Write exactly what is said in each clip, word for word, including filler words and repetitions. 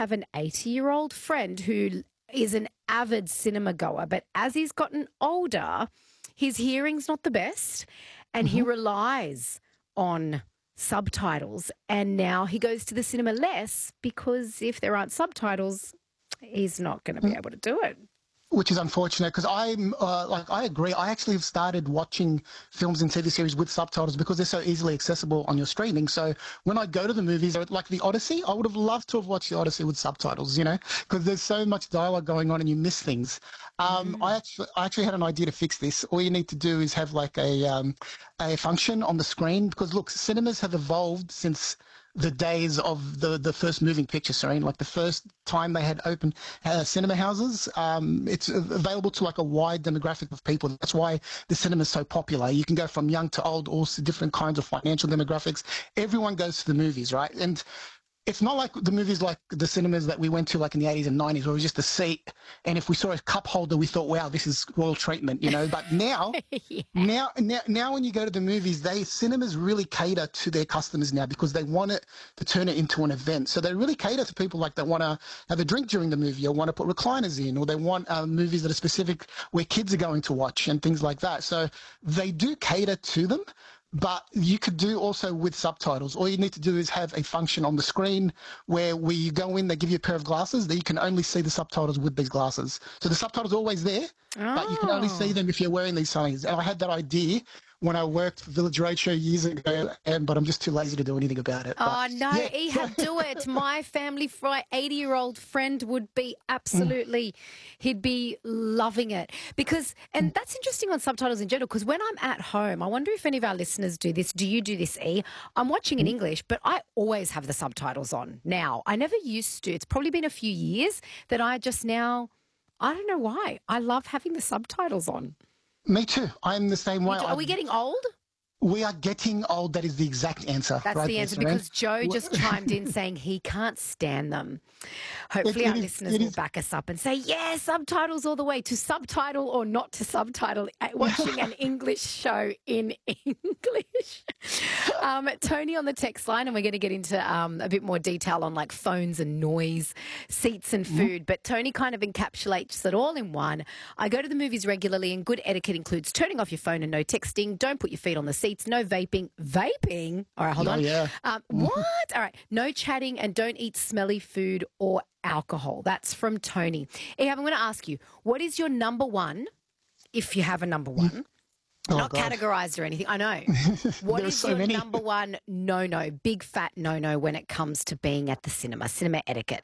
have an eighty-year-old friend who is an avid cinema goer, but as he's gotten older, his hearing's not the best and mm-hmm. he relies on subtitles, and now he goes to the cinema less because if there aren't subtitles, he's not going to be able to do it. Which is unfortunate because I'm uh, like I agree. I actually have started watching films and T V series with subtitles because they're so easily accessible on your streaming. So when I go to the movies, like the Odyssey, I would have loved to have watched the Odyssey with subtitles, you know, because there's so much dialogue going on and you miss things. Um, mm. I actually I actually had an idea to fix this. All you need to do is have like a um, a function on the screen because look, cinemas have evolved since the days of the, the first moving picture screen, like the first time they had open uh, cinema houses. Um, it's available to like a wide demographic of people. That's why the cinema is so popular. You can go from young to old, also different kinds of financial demographics. Everyone goes to the movies, right? And it's not like the movies like the cinemas that we went to like in the eighties and nineties where it was just a seat, and if we saw a cup holder we thought, wow, this is royal treatment, you know. But now yeah. now now now when you go to the movies, they cinemas really cater to their customers now because they want it to turn it into an event. So they really cater to people like that want to have a drink during the movie or want to put recliners in, or they want uh, movies that are specific where kids are going to watch and things like that. So they do cater to them. But you could do also with subtitles. All you need to do is have a function on the screen where we you go in, they give you a pair of glasses that you can only see the subtitles with these glasses. So the subtitles are always there, oh. but you can only see them if you're wearing these things. And I had that idea when I worked for Village Roadshow years ago, and but I'm just too lazy to do anything about it. Oh, but, no, yeah. Ehab, do it. My family fry eighty-year-old friend would be absolutely, he'd be loving it. Because, and that's interesting on subtitles in general, because when I'm at home, I wonder if any of our listeners do this. Do you do this, E? I'm watching in English, but I always have the subtitles on now. I never used to. It's probably been a few years that I just now, I don't know why. I love having the subtitles on. Me too. I'm the same way. Are we getting old? We are getting old. That is the exact answer. That's right the there, answer Serene. because Joe just chimed in saying he can't stand them. Hopefully It- it our is- listeners it will is- back us up and say, yeah, subtitles all the way, to subtitle or not to subtitle, uh, watching an English show in English. Um, Tony on the text line, and we're going to get into um, a bit more detail on like phones and noise, seats and food. But Tony kind of encapsulates it all in one. I go to the movies regularly, and good etiquette includes turning off your phone and no texting. Don't put your feet on the seats. No vaping. Vaping? All right, hold Oh, on. yeah. Um, what? All right. No chatting, and don't eat smelly food or alcohol. That's from Tony. Ehab, I'm going to ask you, what is your number one, if you have a number one? Oh, Not God. categorized or anything. I know. What There are is so your many. number one no-no, big fat no-no when it comes to being at the cinema, cinema etiquette?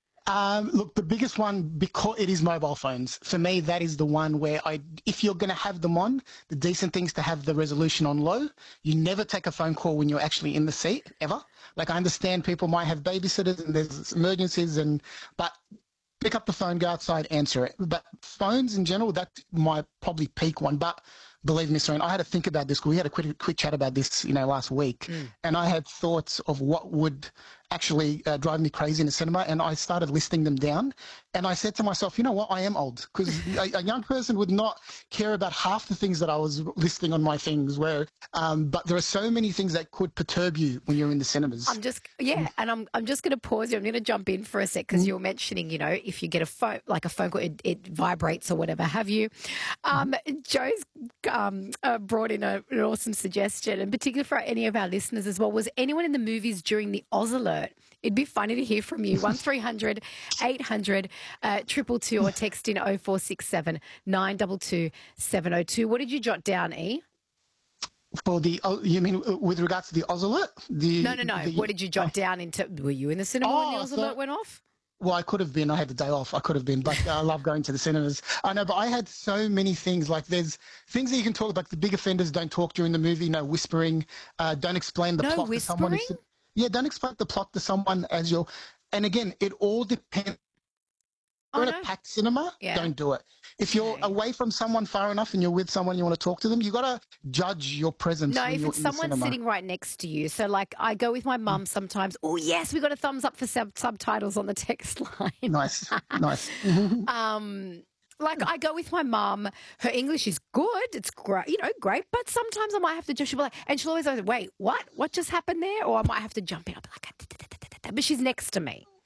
Um, look, the biggest one, because it is mobile phones. For me, that is the one where I, if you're going to have them on, the decent thing's to have the resolution on low. You never take a phone call when you're actually in the seat, ever. Like, I understand people might have babysitters and there's emergencies, and but pick up the phone, go outside, answer it. But phones in general, that's my probably peak one. But believe me, Serene, I had to think about this. We had a quick, quick chat about this, you know, last week, mm. and I had thoughts of what would actually uh, drive me crazy in the cinema, and I started listing them down. And I said to myself, you know what, I am old, because a, a young person would not care about half the things that I was listing on my things. Where, um, but there are so many things that could perturb you when you're in the cinemas. I'm just, yeah, and I'm I'm just going to pause you. I'm going to jump in for a sec because mm. you were mentioning, you know, if you get a phone, like a phone call, it, it vibrates or whatever have you. Um, mm. Joe's um, uh, brought in a, an awesome suggestion, and particularly for any of our listeners as well. Was anyone in the movies during the Oz alert? It'd be funny to hear from you. one three hundred eight hundred two two two or text in oh four six seven nine two two seven oh two. What did you jot down, E? For the, oh, you mean with regards to the Oz alert? The, no, no, no. the, what did you jot oh. down into? Were you in the cinema oh, when the Oz so, alert went off? Well, I could have been. I had the day off. I could have been, but uh, I love going to the cinemas. I know, but I had so many things. Like, there's things that you can talk about. The big offenders don't talk during the movie. No whispering. Uh, don't explain the no plot whispering? to someone. Yeah, don't explain the plot to someone as you're. And again, it all depends. If you're oh, in no. a packed cinema, yeah. don't do it. If you're okay. away from someone far enough and you're with someone you want to talk to them, you got to judge your presence. No, when if you're it's in the someone cinema. sitting right next to you. So, like, I go with my mum sometimes. Oh, yes, we got a thumbs up for sub- subtitles on the text line. Nice, nice. um, like, I go with my mum. Her English is good. It's great, you know, great. But sometimes I might have to just, she'll be like, and she'll always go, wait, what? What just happened there? Or I might have to jump in. I'll be like, but she's next to me.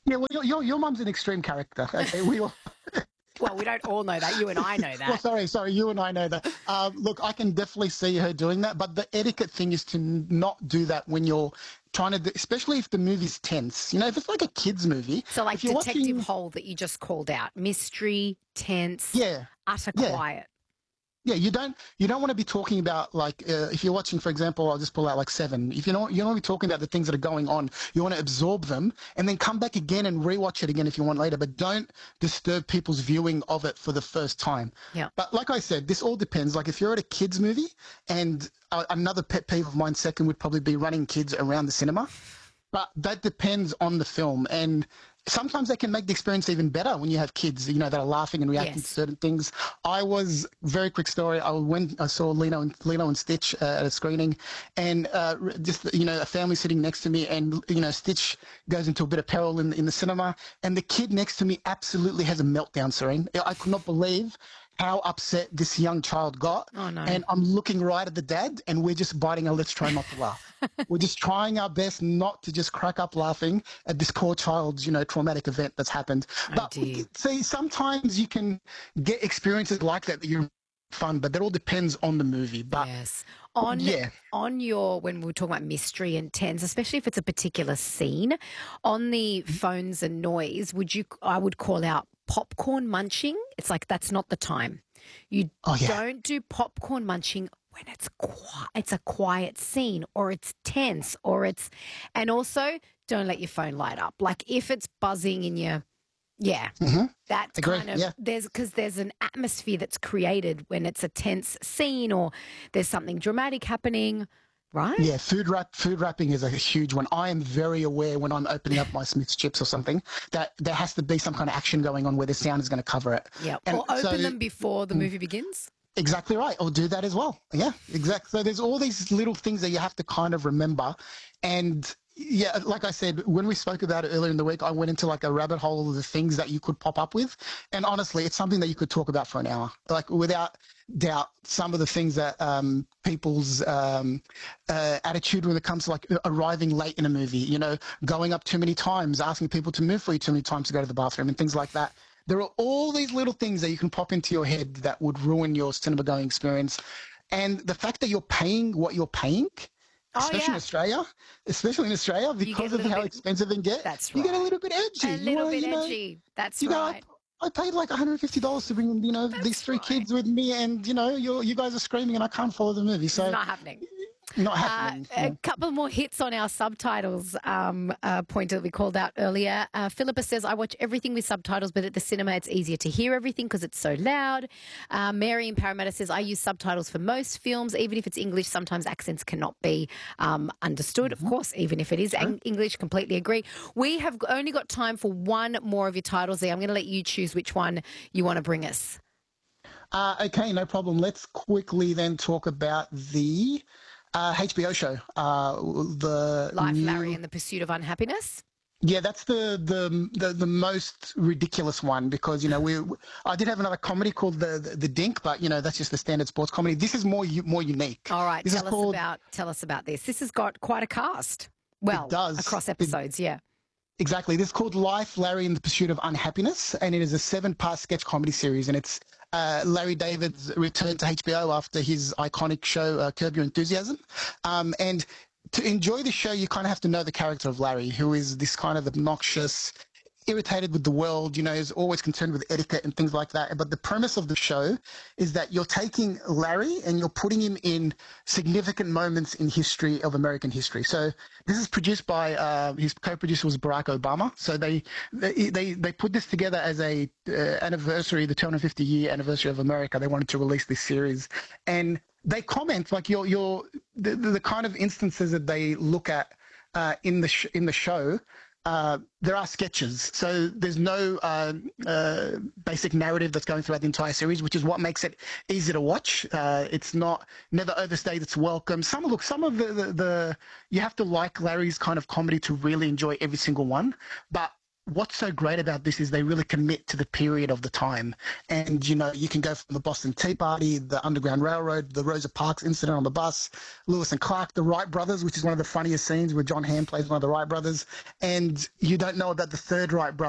Yeah, well, your your, your mum's an extreme character. Okay, we all. Well, we don't all know that. You and I know Well, that. sorry, sorry, you and I know that. Um, look, I can definitely see her doing that, but the etiquette thing is to n- not do that when you're trying to, do, especially if the movie's tense. You know, if it's like a kids' movie, So, like if you're Detective watching, Hole that you just called out, mystery, tense, yeah, utter yeah. quiet. Yeah, you don't you don't want to be talking about like uh, if you're watching, for example, I'll just pull out like Seven. If you know you don't want to be talking about the things that are going on, you want to absorb them and then come back again and rewatch it again if you want later. But don't disturb people's viewing of it for the first time. Yeah. But like I said, this all depends. Like if you're at a kids movie, and uh, another pet peeve of mine, second, would probably be running kids around the cinema. But that depends on the film, and sometimes they can make the experience even better when you have kids, you know, that are laughing and reacting to Yes. certain things. I was very quick story. I went, I saw Lino and Lino and Stitch uh, at a screening, and uh, just you know, a family sitting next to me, and you know, Stitch goes into a bit of peril in in the cinema, and the kid next to me absolutely has a meltdown. Serene, I could not believe how upset this young child got. Oh, no. And I'm looking right at the dad, and we're just biting our lips, trying not to laugh. We're just trying our best not to just crack up laughing at this poor child's, you know, traumatic event that's happened. Oh, But dear. see, sometimes you can get experiences like that that you're fun, but that all depends on the movie. But Yes. On yeah, on your when we were talking about mystery and tense, especially if it's a particular scene, on the phones and noise, would you I would call out popcorn munching. It's like that's not the time. You oh yeah, don't do popcorn munching when it's quiet, it's a quiet scene or it's tense or it's and also don't let your phone light up. Like if it's buzzing in your yeah, hmm that's agree. kind of Yeah. there's because there's an atmosphere that's created when it's a tense scene or there's something dramatic happening, right? Yeah, food wrap food wrapping is a huge one. I am very aware when I'm opening up my Smith's chips or something that there has to be some kind of action going on where the sound is going to cover it. Yeah. And Or open so them before the movie begins. exactly right. Or do that as well. Yeah, exactly. So there's all these little things that you have to kind of remember. And yeah, like I said, when we spoke about it earlier in the week, I went into like a rabbit hole of the things that you could pop up with. And honestly, it's something that you could talk about for an hour. Like without doubt, some of the things that um, people's um, uh, attitude when it comes to like arriving late in a movie, you know, going up too many times, asking people to move for you too many times to go to the bathroom and things like that. There are all these little things that you can pop into your head that would ruin your cinema going experience. And the fact that you're paying what you're paying, Oh especially in yeah. Australia, especially in Australia, You get because a of little how bit expensive they get, that's you get a right. little bit edgy. A You little wanna, bit you know, edgy. That's you go, I, right. I paid like one hundred fifty dollars to bring, you know, these That's three right. kids with me, and you know, you you guys are screaming, and I can't follow the movie, It's so not happening. not Uh, happening. a Yeah. couple more hits on our subtitles um, uh, point that we called out earlier. Uh, Philippa says, I watch everything with subtitles, but at the cinema it's easier to hear everything because it's so loud. Uh, Mary in Parramatta says, I use subtitles for most films. Even if it's English, sometimes accents cannot be um, understood. Of course, even if it is ang- English, completely agree. We have only got time for one more of your titles there. I'm going to let you choose which one you want to bring us. Uh, okay, no problem. Let's quickly then talk about the uh, H B O show. Uh, the Life, new, Larry, and the Pursuit of Unhappiness. yeah, that's the, the the the most ridiculous one because you know we I did have another comedy called the, the the Dink, but you know that's just the standard sports comedy. This is more u- more unique. All right, This is tell us called. about tell us about this. This has got quite a cast. Well, It does. across It episodes, yeah. Exactly. This is called Life, Larry and the Pursuit of Unhappiness, and it is a seven-part sketch comedy series, and it's uh, Larry David's return to H B O after his iconic show, uh, Curb Your Enthusiasm. Um, and to enjoy the show, you kind of have to know the character of Larry, who is this kind of obnoxious, irritated with the world, you know, is always concerned with etiquette and things like that. But the premise of the show is that you're taking Larry and you're putting him in significant moments in history of American history. So this is produced by uh, his co-producer was Barack Obama. So they they they, they put this together as a uh, anniversary, the two hundred fifty year anniversary of America. They wanted to release this series, and they comment like your your the, the kind of instances that they look at uh, in the sh- in the show. Uh, there are sketches, so there's no uh, uh, basic narrative that's going throughout the entire series, which is what makes it easy to watch. Uh, it's not never overstayed its welcome. Some look, some of the, the the you have to like Larry's kind of comedy to really enjoy every single one, but what's so great about this is they really commit to the period of the time. And, you know, you can go from the Boston Tea Party, the Underground Railroad, the Rosa Parks incident on the bus, Lewis and Clark, the Wright brothers, which is one of the funniest scenes where John Hamm plays one of the Wright brothers. And you don't know about the third Wright brother